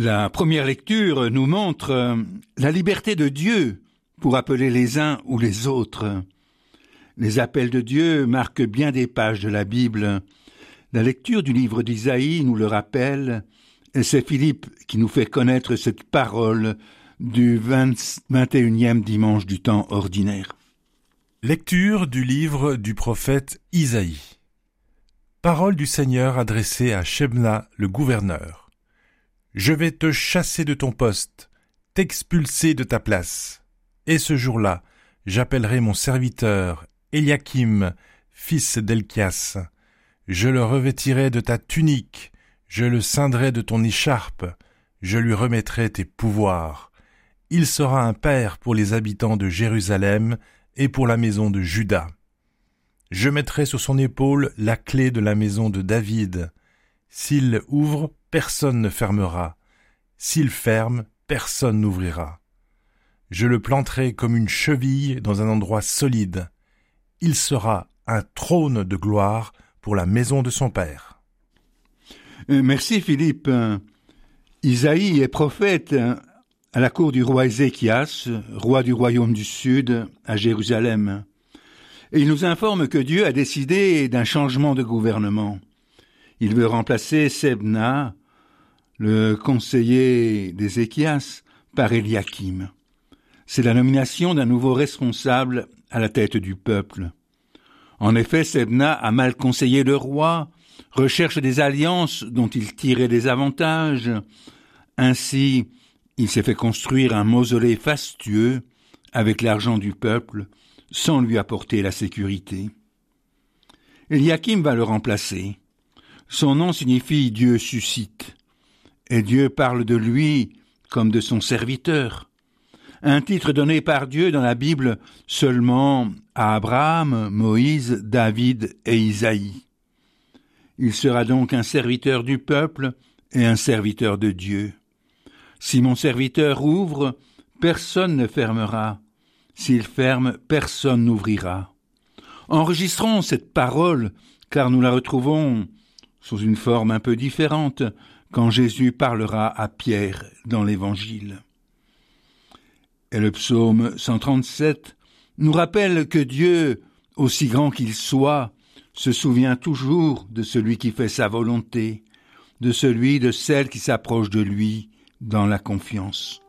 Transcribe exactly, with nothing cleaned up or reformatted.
La première lecture nous montre la liberté de Dieu pour appeler les uns ou les autres. Les appels de Dieu marquent bien des pages de la Bible. La lecture du livre d'Isaïe nous le rappelle, et c'est Philippe qui nous fait connaître cette parole du vingt et unième dimanche du temps ordinaire. Lecture du livre du prophète Isaïe. Parole du Seigneur adressée à Shebna, le gouverneur. Je vais te chasser de ton poste, t'expulser de ta place. Et ce jour-là, j'appellerai mon serviteur, Eliakim, fils d'Elchias. Je le revêtirai de ta tunique, je le ceindrai de ton écharpe, je lui remettrai tes pouvoirs. Il sera un père pour les habitants de Jérusalem et pour la maison de Juda. Je mettrai sur son épaule la clé de la maison de David. S'il ouvre, personne ne fermera. S'il ferme, personne n'ouvrira. Je le planterai comme une cheville dans un endroit solide. Il sera un trône de gloire pour la maison de son père. Merci Philippe. Isaïe est prophète à la cour du roi Ézéchias, roi du royaume du Sud, à Jérusalem. Et il nous informe que Dieu a décidé d'un changement de gouvernement. Il veut remplacer Shebna, le conseiller d'Ézéchias, par Eliakim. C'est la nomination d'un nouveau responsable à la tête du peuple. En effet, Shebna a mal conseillé le roi, recherche des alliances dont il tirait des avantages. Ainsi, il s'est fait construire un mausolée fastueux avec l'argent du peuple, sans lui apporter la sécurité. Eliakim va le remplacer. Son nom signifie « Dieu suscite », et Dieu parle de lui comme de son serviteur. Un titre donné par Dieu dans la Bible seulement à Abraham, Moïse, David et Isaïe. Il sera donc un serviteur du peuple et un serviteur de Dieu. Si mon serviteur ouvre, personne ne fermera. S'il ferme, personne n'ouvrira. Enregistrons cette parole, car nous la retrouvons sous une forme un peu différente quand Jésus parlera à Pierre dans l'Évangile. Et le psaume cent trente-sept nous rappelle que Dieu, aussi grand qu'il soit, se souvient toujours de celui qui fait sa volonté, de celui de celle qui s'approche de lui dans la confiance.